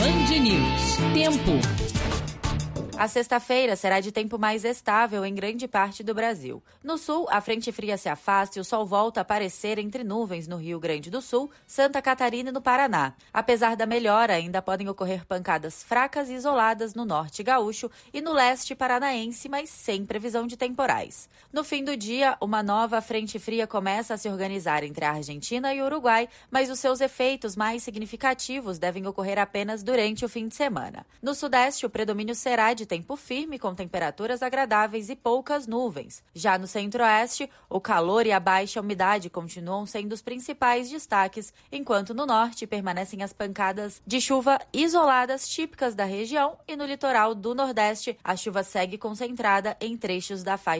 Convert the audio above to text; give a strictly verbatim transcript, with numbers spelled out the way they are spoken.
Band News. Tempo. A sexta-feira será de tempo mais estável em grande parte do Brasil. No sul, a frente fria se afasta e o sol volta a aparecer entre nuvens no Rio Grande do Sul, Santa Catarina e no Paraná. Apesar da melhora, ainda podem ocorrer pancadas fracas e isoladas no norte gaúcho e no leste paranaense, mas sem previsão de temporais. No fim do dia, uma nova frente fria começa a se organizar entre a Argentina e o Uruguai, mas os seus efeitos mais significativos devem ocorrer apenas durante o fim de semana. No sudeste, o predomínio será de tempo firme, com temperaturas agradáveis e poucas nuvens. Já no centro-oeste, o calor e a baixa umidade continuam sendo os principais destaques, enquanto no norte permanecem as pancadas de chuva isoladas típicas da região e no litoral do nordeste, a chuva segue concentrada em trechos da faixa